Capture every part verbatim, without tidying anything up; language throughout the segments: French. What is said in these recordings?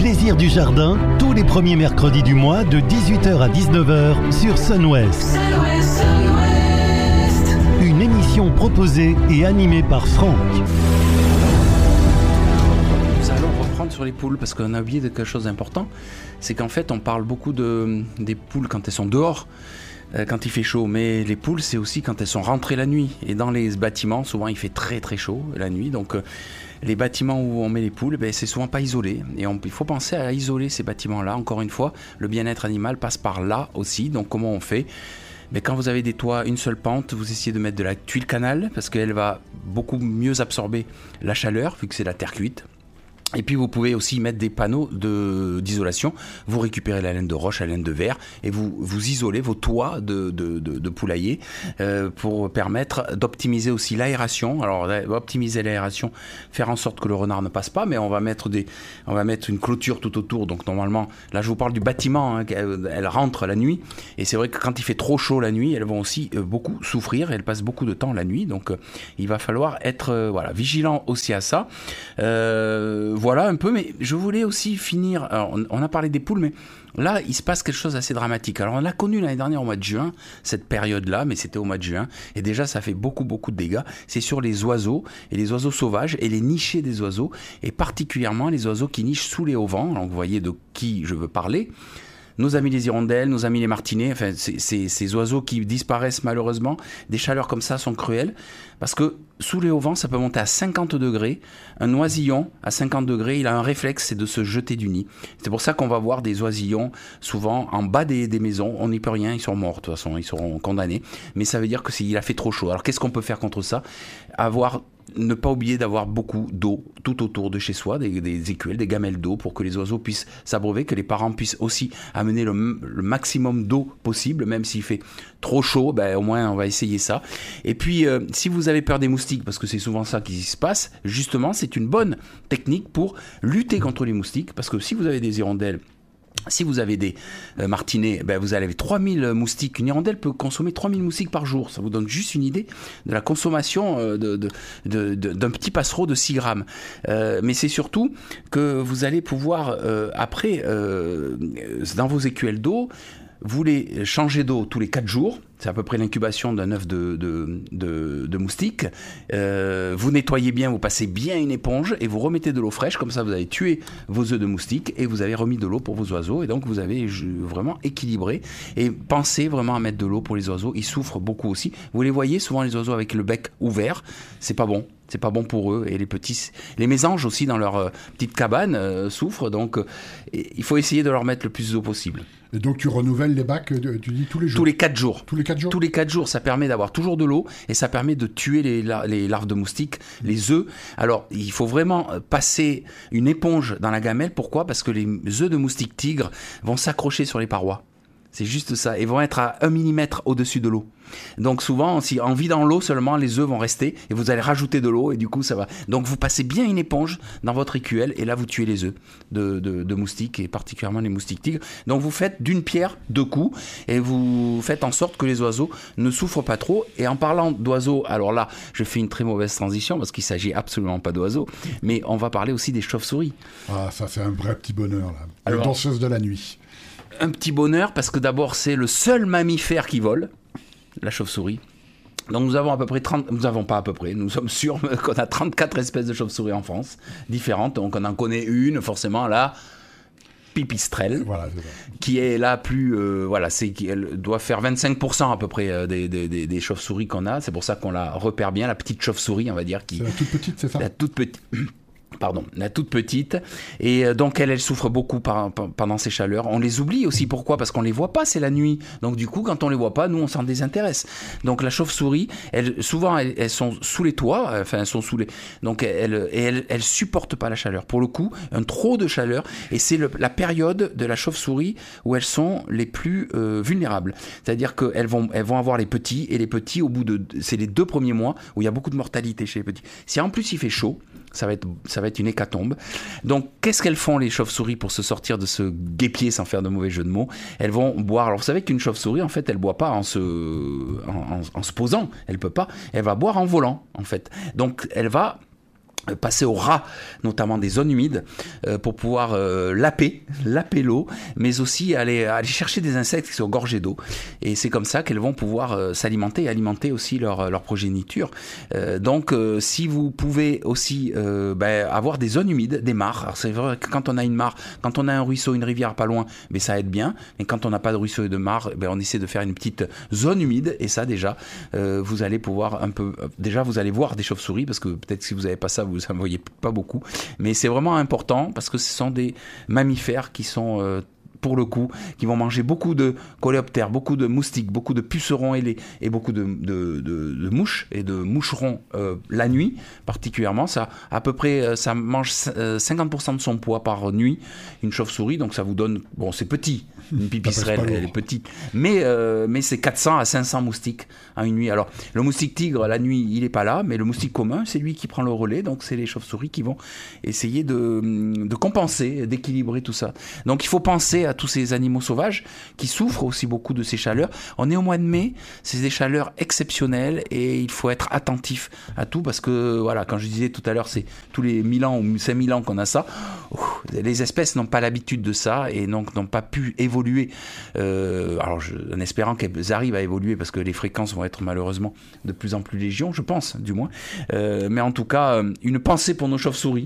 plaisirs du jardin, tous les premiers mercredis du mois de dix-huit heures à dix-neuf heures sur Sun-Ouest. Une émission proposée et animée par Franck. Nous allons reprendre sur les poules parce qu'on a oublié de quelque chose d'important. C'est qu'en fait, on parle beaucoup de, des poules quand elles sont dehors, euh, quand il fait chaud. Mais les poules, c'est aussi quand elles sont rentrées la nuit. Et dans les bâtiments, souvent, il fait très très chaud la nuit. Donc, euh, les bâtiments où on met les poules, ben, c'est souvent pas isolé. Et on, il faut penser à isoler ces bâtiments-là. Encore une fois, le bien-être animal passe par là aussi. Donc, comment on fait ? Mais quand vous avez des toits, une seule pente, vous essayez de mettre de la tuile canal parce qu'elle va beaucoup mieux absorber la chaleur vu que c'est la terre cuite. Et puis vous pouvez aussi mettre des panneaux de, d'isolation. Vous récupérez la laine de roche, la laine de verre et vous, vous isolez vos toits de, de, de, de poulailler euh, pour permettre d'optimiser aussi l'aération. Alors optimiser l'aération, faire en sorte que le renard ne passe pas, mais on va mettre, des, on va mettre une clôture tout autour. Donc normalement, là je vous parle du bâtiment, hein, elle rentre la nuit. Et c'est vrai que quand il fait trop chaud la nuit, elles vont aussi euh, beaucoup souffrir. Elles passent beaucoup de temps la nuit. Donc euh, il va falloir être euh, voilà, vigilant aussi à ça. Euh, Voilà un peu, mais je voulais aussi finir, alors on, on a parlé des poules, mais là il se passe quelque chose d'assez dramatique. Alors on l'a connu l'année dernière au mois de juin, cette période-là, mais c'était au mois de juin, et déjà ça fait beaucoup beaucoup de dégâts. C'est sur les oiseaux, et les oiseaux sauvages, et les nichés des oiseaux, et particulièrement les oiseaux qui nichent sous les auvents. Donc vous voyez de qui je veux parler. Nos amis les hirondelles, nos amis les martinets, enfin, c'est, c'est, ces oiseaux qui disparaissent malheureusement. Des chaleurs comme ça sont cruelles parce que sous les auvents, ça peut monter à cinquante degrés. Un oisillon à cinquante degrés, il a un réflexe, c'est de se jeter du nid. C'est pour ça qu'on va voir des oisillons souvent en bas des, des maisons. On n'y peut rien, ils sont morts de toute façon, ils seront condamnés. Mais ça veut dire que c'est, il a fait trop chaud. Alors qu'est-ce qu'on peut faire contre ça ? Avoir Ne pas oublier d'avoir beaucoup d'eau tout autour de chez soi, des, des écuelles, des gamelles d'eau pour que les oiseaux puissent s'abreuver, que les parents puissent aussi amener le, le maximum d'eau possible, même s'il fait trop chaud, ben, au moins on va essayer ça. Et puis euh, si vous avez peur des moustiques, parce que c'est souvent ça qui se passe, justement c'est une bonne technique pour lutter contre les moustiques, parce que si vous avez des hirondelles, si vous avez des euh, martinets, ben vous avez trois mille moustiques. Une hirondelle peut consommer trois mille moustiques par jour. Ça vous donne juste une idée de la consommation euh, de, de, de, de, d'un petit passereau de six grammes. Euh, mais c'est surtout que vous allez pouvoir, euh, après, euh, dans vos écuelles d'eau, vous les changez d'eau tous les quatre jours. C'est à peu près l'incubation d'un œuf de, de, de, de moustique. Euh, vous nettoyez bien, vous passez bien une éponge et vous remettez de l'eau fraîche. Comme ça, vous avez tué vos œufs de moustique et vous avez remis de l'eau pour vos oiseaux. Et donc, vous avez vraiment équilibré. Et pensez vraiment à mettre de l'eau pour les oiseaux. Ils souffrent beaucoup aussi. Vous les voyez souvent, les oiseaux avec le bec ouvert. C'est pas bon. C'est pas bon pour eux. Et les petits, les mésanges aussi dans leur euh, petite cabane euh, souffrent. Donc, euh, il faut essayer de leur mettre le plus d'eau possible. Et donc tu renouvelles les bacs, tu dis tous les jours. Tous les quatre jours. Tous les quatre jours. Tous les quatre jours, ça permet d'avoir toujours de l'eau et ça permet de tuer les, lar- les larves de moustiques, les œufs. Alors, il faut vraiment passer une éponge dans la gamelle. Pourquoi ? Parce que les œufs de moustiques tigres vont s'accrocher sur les parois. C'est juste ça. Ils vont être à un millimètre au-dessus de l'eau. Donc souvent, si en vidant l'eau seulement, les œufs vont rester et vous allez rajouter de l'eau et du coup ça va. Donc vous passez bien une éponge dans votre écuelle et là vous tuez les œufs de, de, de moustiques et particulièrement les moustiques tigres. Donc vous faites d'une pierre deux coups et vous faites en sorte que les oiseaux ne souffrent pas trop. Et en parlant d'oiseaux, alors là je fais une très mauvaise transition parce qu'il ne s'agit absolument pas d'oiseaux, mais on va parler aussi des chauves-souris. Ah, ça c'est un vrai petit bonheur là. Alors, les danseuses de la nuit. Un petit bonheur parce que d'abord c'est le seul mammifère qui vole, la chauve-souris. Donc nous avons à peu près trente, nous avons pas à peu près, nous sommes sûrs qu'on a trente-quatre espèces de chauves-souris en France, différentes. Donc on en connaît une forcément la pipistrelle, voilà, c'est ça. Qui est la plus, euh, voilà, c'est elle doit faire vingt-cinq pour cent à peu près des, des, des, des chauves-souris qu'on a. C'est pour ça qu'on la repère bien, la petite chauve-souris, on va dire, qui. C'est la toute petite, c'est ça. La toute petite. Pardon, la toute petite. Et donc, elle, elle souffre beaucoup par, par, pendant ces chaleurs. On les oublie aussi. Pourquoi ? Parce qu'on ne les voit pas, c'est la nuit. Donc, du coup, quand on ne les voit pas, nous, on s'en désintéresse. Donc, la chauve-souris, elle, souvent, elles, elles sont sous les toits. Enfin, elles sont sous les... Donc, elles et elles, elles supportent pas la chaleur. Pour le coup, un trop de chaleur. Et c'est le, la période de la chauve-souris où elles sont les plus euh, vulnérables. C'est-à-dire qu'elles vont, elles vont avoir les petits. Et les petits, au bout de... C'est les deux premiers mois où il y a beaucoup de mortalité chez les petits. Si en plus, il fait chaud, ça va être, ça va être une hécatombe. Donc, qu'est-ce qu'elles font, les chauves-souris, pour se sortir de ce guêpier, sans faire de mauvais jeu de mots ? Elles vont boire. Alors, vous savez qu'une chauve-souris, en fait, elle ne boit pas en se, en, en, en se posant. Elle ne peut pas. Elle va boire en volant, en fait. Donc, elle va passer au ras, notamment des zones humides, euh, pour pouvoir euh, laper, laper l'eau, mais aussi aller, aller chercher des insectes qui sont gorgés d'eau. Et c'est comme ça qu'elles vont pouvoir euh, s'alimenter et alimenter aussi leur, leur progéniture. Euh, donc, euh, si vous pouvez aussi euh, ben, avoir des zones humides, des mares. Alors, c'est vrai que quand on a une mare, quand on a un ruisseau, une rivière pas loin, ben, ça aide bien. Mais quand on n'a pas de ruisseau et de mare, ben, on essaie de faire une petite zone humide. Et ça, déjà, euh, vous allez pouvoir un peu... Déjà, vous allez voir des chauves-souris, parce que peut-être que si vous n'avez pas ça, vous ne voyez pas beaucoup, mais c'est vraiment important parce que ce sont des mammifères qui sont euh, pour le coup, qui vont manger beaucoup de coléoptères, beaucoup de moustiques, beaucoup de pucerons ailés et beaucoup de, de, de, de mouches et de moucherons euh, la nuit particulièrement. Ça, à peu près, ça mange cinquante pour cent de son poids par nuit, une chauve-souris, donc ça vous donne, bon c'est petit, une pipistrelle, elle est petite, mais, euh, mais c'est quatre cents à cinq cents moustiques en une nuit. Alors le moustique tigre, la nuit, il n'est pas là, mais le moustique commun, c'est lui qui prend le relais, donc c'est les chauves-souris qui vont essayer de, de compenser, d'équilibrer tout ça. Donc il faut penser à tous ces animaux sauvages qui souffrent aussi beaucoup de ces chaleurs. On est au mois de mai, c'est des chaleurs exceptionnelles et il faut être attentif à tout parce que, voilà, quand je disais tout à l'heure, c'est tous les mille ans ou cinq mille ans qu'on a ça. Les espèces n'ont pas l'habitude de ça et donc n'ont pas pu évoluer. Euh, alors, je, en espérant qu'elles arrivent à évoluer parce que les fréquences vont être malheureusement de plus en plus légion, je pense, du moins. Euh, mais en tout cas, une pensée pour nos chauves-souris.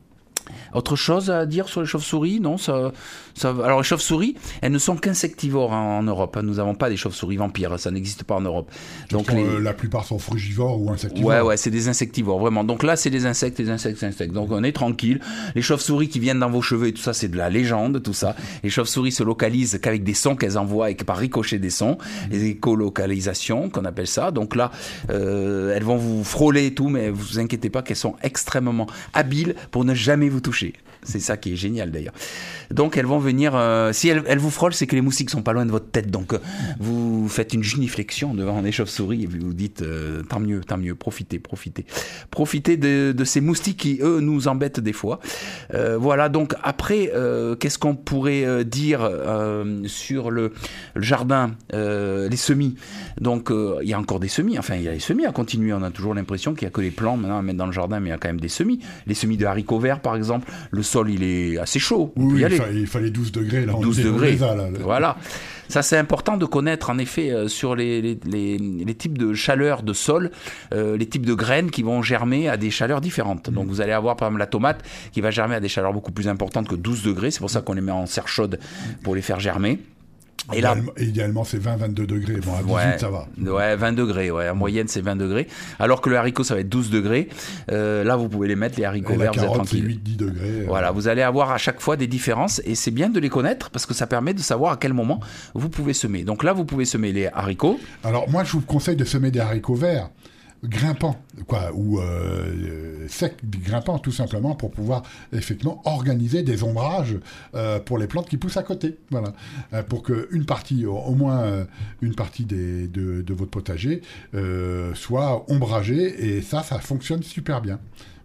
Autre chose à dire sur les chauves-souris? Non, ça, ça. Alors les chauves-souris, elles ne sont qu'insectivores en, en Europe. Nous n'avons pas des chauves-souris vampires, ça n'existe pas en Europe. Donc les... euh, la plupart sont frugivores ou insectivores. Ouais, ouais, c'est des insectivores, vraiment. Donc là, c'est des insectes, des insectes, des insectes. Donc on est tranquille. Les chauves-souris qui viennent dans vos cheveux et tout ça, c'est de la légende, tout ça. Les chauves-souris se localisent qu'avec des sons qu'elles envoient et que par ricochet des sons, les écolocalisations qu'on appelle ça. Donc là, euh, elles vont vous frôler et tout, mais vous vous inquiétez pas qu'elles sont extrêmement habiles pour ne jamais vous toucher. C'est ça qui est génial d'ailleurs. Donc elles vont venir, euh, si elles, elles vous frôlent, c'est que les moustiques sont pas loin de votre tête. Donc euh, vous faites une géniflexion devant les chauves-souris et vous vous dites euh, tant mieux, tant mieux, profitez, profitez. Profitez de, de ces moustiques qui, eux, nous embêtent des fois. Euh, voilà, donc après, euh, qu'est-ce qu'on pourrait euh, dire euh, sur le, le jardin, euh, les semis. Donc euh, il y a encore des semis, enfin il y a les semis à continuer. On a toujours l'impression qu'il n'y a que les plants maintenant à mettre dans le jardin, mais il y a quand même des semis. Les semis de haricots verts, par exemple. Le sol, il est assez chaud. Oui, il, fa- il fallait douze degrés. Là, douze degrés. Là, là. Voilà. Ça, c'est important de connaître, en effet, euh, sur les, les, les, les types de chaleur de sol, euh, les types de graines qui vont germer à des chaleurs différentes. Mmh. Donc, vous allez avoir, par exemple, la tomate qui va germer à des chaleurs beaucoup plus importantes que douze degrés. C'est pour ça qu'on les met en serre chaude pour les faire germer. Et là, idéalement, c'est vingt à vingt-deux degrés. Bon, à dix-huit, ouais, ça va. Ouais, vingt degrés. Ouais. En moyenne, c'est vingt degrés. Alors que le haricot, ça va être douze degrés. Euh, là, vous pouvez les mettre, les haricots et verts, la carotte, vous êtes tranquille. C'est huit à dix degrés. Voilà, euh... vous allez avoir à chaque fois des différences et c'est bien de les connaître parce que ça permet de savoir à quel moment vous pouvez semer. Donc là, vous pouvez semer les haricots. Alors, moi, je vous conseille de semer des haricots verts grimpants, quoi, ou euh, secs grimpants, tout simplement, pour pouvoir effectivement organiser des ombrages euh, pour les plantes qui poussent à côté, voilà, euh, pour que une partie, au, au moins euh, une partie des, de, de votre potager euh, soit ombragée, et ça, ça fonctionne super bien.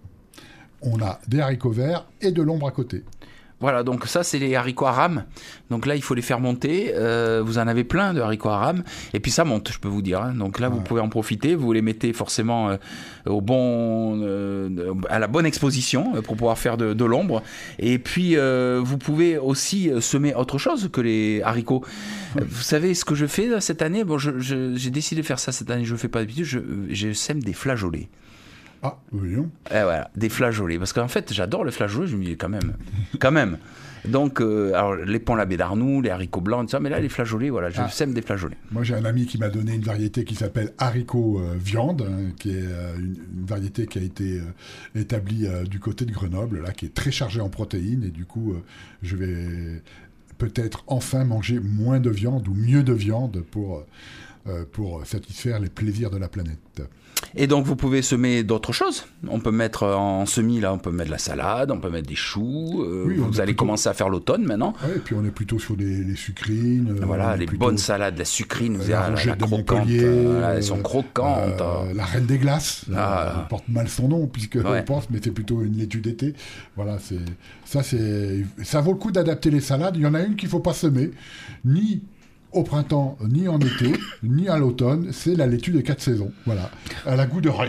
On a des haricots verts et de l'ombre à côté. Voilà, donc ça, c'est les haricots à rame. Donc là, il faut les faire monter. Euh, vous en avez plein de haricots à rame. Et puis ça monte, je peux vous dire. Hein. Donc là, vous ouais. pouvez en profiter. Vous les mettez forcément euh, au bon, euh, à la bonne exposition euh, pour pouvoir faire de, de l'ombre. Et puis, euh, vous pouvez aussi semer autre chose que les haricots. Ouais. Vous savez ce que je fais là, cette année? Bon, je, je, j'ai décidé de faire ça cette année. Je ne le fais pas d'habitude. Je, je sème des flageolets. Ah, voyons. Et voilà, des flageolets. Parce qu'en fait, j'adore les flageolets. Je me dis, quand même, quand même. Donc, euh, alors, les pont labé d'Arnoux, les haricots blancs, tout ça. Mais là, les flageolets, voilà, je ah. sème des flageolets. Moi, j'ai un ami qui m'a donné une variété qui s'appelle haricot euh, viande, hein, qui est euh, une, une variété qui a été euh, établie euh, du côté de Grenoble, là, qui est très chargée en protéines. Et du coup, euh, je vais peut-être enfin manger moins de viande ou mieux de viande pour, euh, pour satisfaire les plaisirs de la planète. Et donc, vous pouvez semer d'autres choses. On peut mettre en semis, là, on peut mettre de la salade, on peut mettre des choux. Euh, oui, vous allez plutôt... commencer à faire l'automne maintenant. Oui, et puis on est plutôt sur les, les sucrines. Voilà, les plutôt... bonnes salades, la sucrine, vous la, avez, la, la croquante. Euh, elles sont croquantes. Euh, la reine des glaces. Ah. Elle porte mal son nom, puisque ouais. on pense, mais c'est plutôt une laitue d'été. Voilà, c'est, ça, c'est, ça vaut le coup d'adapter les salades. Il y en a une qu'il ne faut pas semer, ni au printemps, ni en été, ni à l'automne, c'est la laitue des quatre saisons. Voilà. Elle a goût de rien,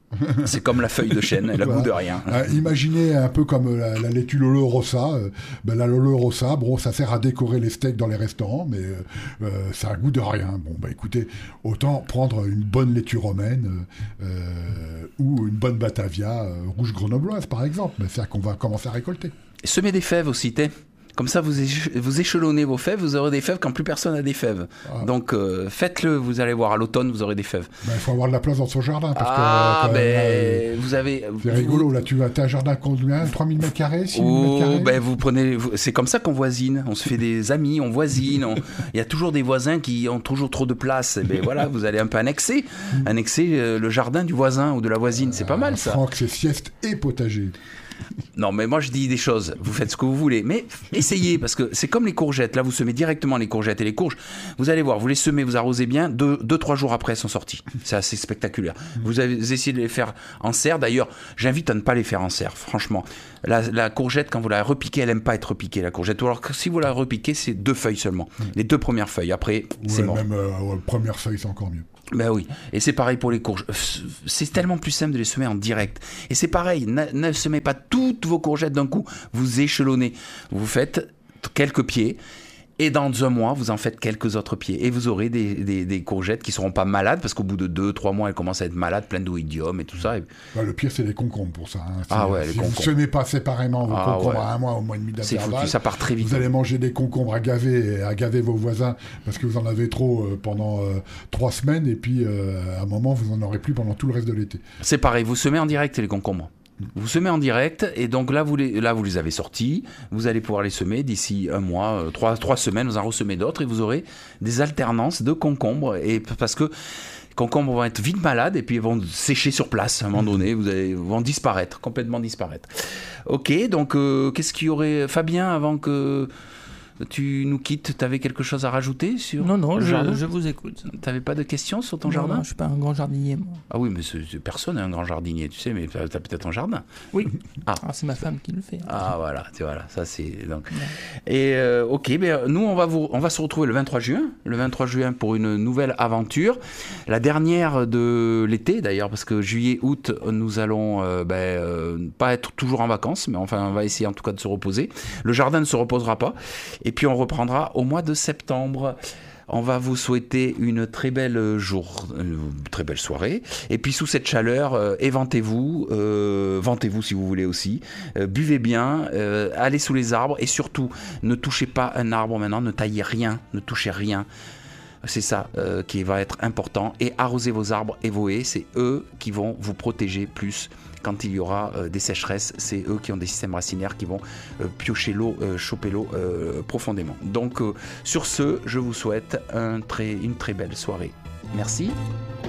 C'est comme la feuille de chêne, elle a Voilà. goût de rien. Euh, imaginez un peu comme la, la laitue Lolo Rossa. Euh, ben, la Lolo Rossa, bon, ça sert à décorer les steaks dans les restaurants, mais euh, euh, ça a goût de rien. Bon, bah écoutez, autant prendre une bonne laitue romaine euh, euh, ou une bonne Batavia euh, rouge grenobloise, par exemple. Mais c'est ça qu'on va commencer à récolter. Semez des fèves aussi, t'es. Comme ça, vous, éche- vous échelonnez vos fèves, vous aurez des fèves quand plus personne n'a des fèves. Ah. Donc, euh, faites-le, vous allez voir, à l'automne, vous aurez des fèves. Ben, il faut avoir de la place dans son jardin. Parce Ah, que, quand ben, même, là, euh, vous avez... c'est vous- rigolo, là, tu as, t'as un jardin de combien trois mille mètres carrés, six mille mètres Oh, carrés ben vous prenez, vous- c'est comme ça qu'on voisine. On se fait des amis, on voisine. on- Il y a toujours des voisins qui ont toujours trop de place. Et ben voilà, vous allez un peu annexer, annexer euh, le jardin du voisin ou de la voisine. C'est pas mal ça. Franck, c'est sieste et potager. Non, mais moi je dis des choses. Vous faites ce que vous voulez, mais essayez parce que c'est comme les courgettes. Là, vous semez directement les courgettes et les courges. Vous allez voir, vous les semez, vous arrosez bien. Deux, deux trois jours après, elles sont sorties. C'est assez spectaculaire. Vous avez essayé de les faire en serre. D'ailleurs, j'invite à ne pas les faire en serre. Franchement, la, la courgette, quand vous la repiquez, elle aime pas être repiquée la courgette. Ou alors que si vous la repiquez, c'est deux feuilles seulement. Les deux premières feuilles. Après, c'est Ouais, mort. même euh, ouais, première feuille, c'est encore mieux. Ben oui, et c'est pareil pour les courges. C'est tellement plus simple de les semer en direct. Et c'est pareil, ne, ne semez pas toutes vos courgettes d'un coup, vous échelonnez. Vous faites quelques pieds, et dans un mois, vous en faites quelques autres pieds. Et vous aurez des, des, des courgettes qui ne seront pas malades, parce qu'au bout de deux, trois mois, elles commencent à être malades, pleines d'oïdium et tout ça. Et... Bah, le pire, c'est les concombres pour ça. Hein. Ah Si- ouais, les si vous ne concombres. semez pas séparément vos Ah concombres ouais. à un mois, au mois et demi C'est d'intervalle, foutu, ça part très vite. vous allez manger des concombres à gaver et à gaver vos voisins parce que vous en avez trop euh, pendant euh, trois semaines et puis euh, à un moment, vous en aurez plus pendant tout le reste de l'été. C'est pareil, vous semez en direct les concombres. Vous semez en direct et donc là vous les, là vous les avez sortis, vous allez pouvoir les semer d'ici un mois, euh, trois, trois semaines, vous en ressemez d'autres et vous aurez des alternances de concombres et parce que les concombres vont être vite malades et puis ils vont sécher sur place à un moment donné, vous allez, vont disparaître, complètement disparaître. Ok, donc euh, qu'est-ce qu'il y aurait, Fabien, avant que tu nous quittes, tu avais quelque chose à rajouter sur Non, non, le je, jardin? je vous écoute. T'avais pas de questions sur ton Non, jardin? non, je suis pas un grand jardinier, moi. Ah oui, mais c'est, c'est- personne n'est un grand jardinier, tu sais, mais t'as, t'as peut-être un jardin. Oui. Ah. Ah, c'est ma femme qui le fait. Ah voilà, tu vois, là, ça c'est donc. Et euh, ok, ben nous on va vous, on va se retrouver le vingt-trois juin, le vingt-trois juin pour une nouvelle aventure, la dernière de l'été d'ailleurs parce que juillet, août nous allons euh, ben, euh, pas être toujours en vacances, mais enfin on va essayer en tout cas de se reposer. Le jardin ne se reposera pas, et puis on reprendra au mois de septembre. On va vous souhaiter une très belle jour, une très belle soirée. Et puis sous cette chaleur, euh, éventez-vous, euh, ventez-vous si vous voulez aussi. Euh, buvez bien, euh, allez sous les arbres et surtout, ne touchez pas un arbre maintenant, ne taillez rien, ne touchez rien. C'est ça euh, qui va être important. Et arrosez vos arbres et vos haies, c'est eux qui vont vous protéger plus. Quand il y aura euh, des sécheresses, c'est eux qui ont des systèmes racinaires qui vont euh, piocher l'eau, euh, choper l'eau euh, profondément. Donc euh, sur ce, je vous souhaite un très, une très belle soirée. Merci.